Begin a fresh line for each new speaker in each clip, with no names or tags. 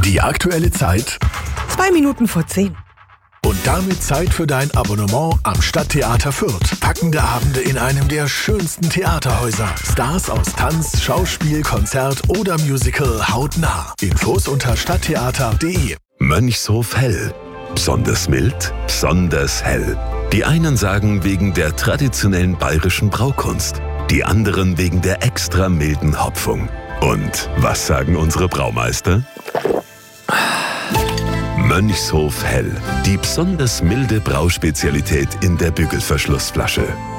Die aktuelle Zeit
2 Minuten vor 10.
und damit Zeit für dein Abonnement am Stadttheater Fürth. Packende Abende in einem der schönsten Theaterhäuser. Stars aus Tanz, Schauspiel, Konzert oder Musical hautnah. Infos unter stadttheater.de.
Mönchshof Hell. Besonders mild, besonders hell. Die einen sagen wegen der traditionellen bayerischen Braukunst, die anderen wegen der extra milden Hopfung. Und was sagen unsere Braumeister? Mönchshof Hell, die besonders milde Brauspezialität in der Bügelverschlussflasche.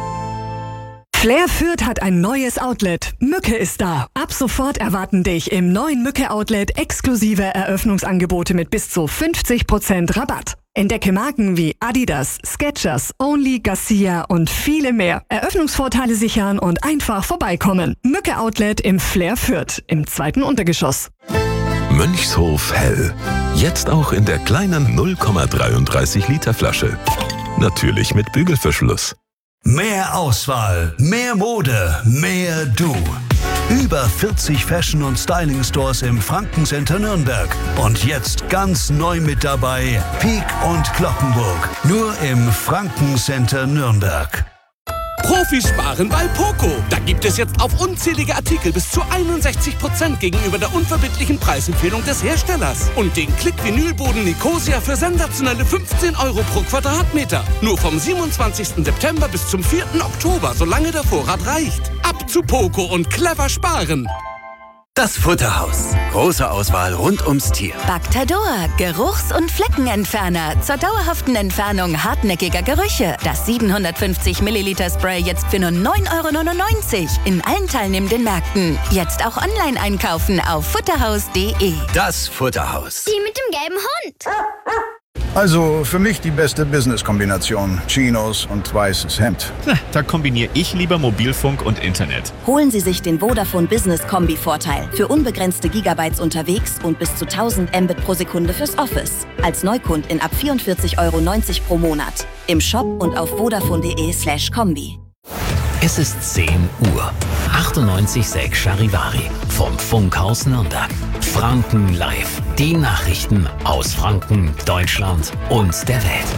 Flair Fürth hat ein neues Outlet. Mücke ist da. Ab sofort erwarten dich im neuen Mücke-Outlet exklusive Eröffnungsangebote mit bis zu 50% Rabatt. Entdecke Marken wie Adidas, Skechers, Only, Garcia und viele mehr. Eröffnungsvorteile sichern und einfach vorbeikommen. Mücke Outlet im Flair Fürth im 2. Untergeschoss.
Mönchshof Hell. Jetzt auch in der kleinen 0,33 Liter Flasche. Natürlich mit Bügelverschluss.
Mehr Auswahl, mehr Mode, mehr du. Über 40 Fashion- und Styling-Stores im Franken-Center Nürnberg. Und jetzt ganz neu mit dabei Peek und Cloppenburg. Nur im Franken-Center Nürnberg.
Profisparen bei Poco. Da gibt es jetzt auf unzählige Artikel bis zu 61% gegenüber der unverbindlichen Preisempfehlung des Herstellers. Und den Klick-Vinylboden Nicosia für sensationelle 15 € pro Quadratmeter. Nur vom 27. September bis zum 4. Oktober, solange der Vorrat reicht. Ab zu Poco und clever sparen.
Das Futterhaus. Große Auswahl rund ums Tier.
Bactador, Geruchs- und Fleckenentferner zur dauerhaften Entfernung hartnäckiger Gerüche. Das 750 Milliliter Spray jetzt für nur 9,99 € in allen teilnehmenden Märkten. Jetzt auch online einkaufen auf futterhaus.de.
Das Futterhaus.
Die mit dem gelben Hund.
Also für mich die beste Business-Kombination. Chinos und weißes Hemd.
Da kombiniere ich lieber Mobilfunk und Internet.
Holen Sie sich den Vodafone Business Kombi-Vorteil für unbegrenzte Gigabytes unterwegs und bis zu 1000 Mbit pro Sekunde fürs Office. Als Neukundin ab 44,90 € pro Monat. Im Shop und auf vodafone.de/kombi.
Es ist 10 Uhr. 98,6 Charivari vom Funkhaus Nürnberg. Franken live. Die Nachrichten aus Franken, Deutschland und der Welt.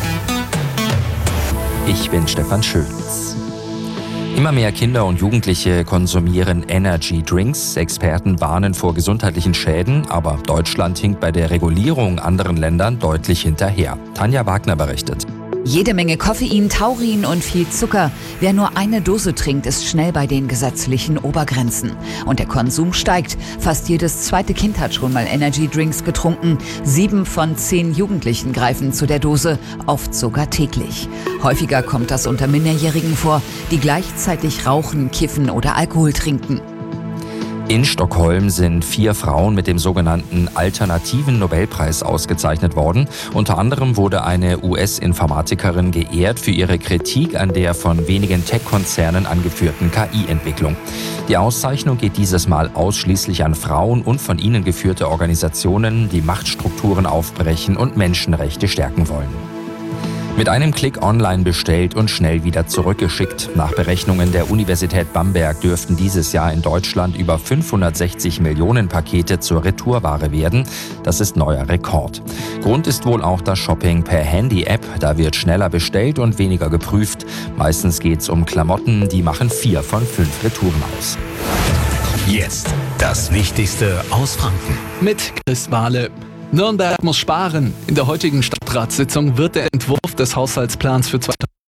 Ich bin Stefan Schönitz. Immer mehr Kinder und Jugendliche konsumieren Energy Drinks. Experten warnen vor gesundheitlichen Schäden, aber Deutschland hinkt bei der Regulierung anderen Ländern deutlich hinterher. Tanja Wagner berichtet.
Jede Menge Koffein, Taurin und viel Zucker. Wer nur eine Dose trinkt, ist schnell bei den gesetzlichen Obergrenzen. Und der Konsum steigt. Fast jedes zweite Kind hat schon mal Energy Drinks getrunken. 7 von 10 Jugendlichen greifen zu der Dose, oft sogar täglich. Häufiger kommt das unter Minderjährigen vor, die gleichzeitig rauchen, kiffen oder Alkohol trinken.
In Stockholm sind 4 Frauen mit dem sogenannten Alternativen Nobelpreis ausgezeichnet worden. Unter anderem wurde eine US-Informatikerin geehrt für ihre Kritik an der von wenigen Tech-Konzernen angeführten KI-Entwicklung. Die Auszeichnung geht dieses Mal ausschließlich an Frauen und von ihnen geführte Organisationen, die Machtstrukturen aufbrechen und Menschenrechte stärken wollen. Mit einem Klick online bestellt und schnell wieder zurückgeschickt. Nach Berechnungen der Universität Bamberg dürften dieses Jahr in Deutschland über 560 Millionen Pakete zur Retourware werden. Das ist neuer Rekord. Grund ist wohl auch das Shopping per Handy-App. Da wird schneller bestellt und weniger geprüft. Meistens geht es um Klamotten, die machen 4 von 5 Retouren aus.
Jetzt das Wichtigste aus Franken.
Mit Chris Wahle. Nürnberg muss sparen. In der heutigen Stadtratssitzung wird der Entwurf des Haushaltsplans für 2020